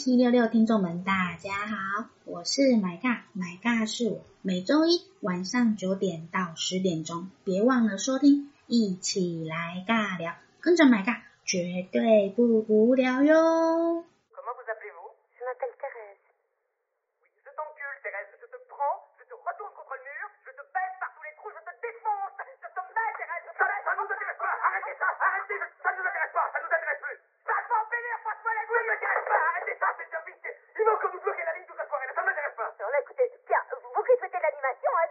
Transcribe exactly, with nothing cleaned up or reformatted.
七六六听众们，大家好，我是买尬，买尬是我，每周一晚上九点到十点钟，别忘了收听，一起来尬聊，跟着买尬，绝对不无聊哟。 Comment vous appelez-vous? Je m'appelle Thérèse. Oui, je t'encule, Thérèse. Je te prends, je te retourne contre le mur, je te baisse par tous les trous, je te défonce. Je te mets, Thérèse. Je te mets. Ça, ça, non, arrêtez ça, arrêtez ça.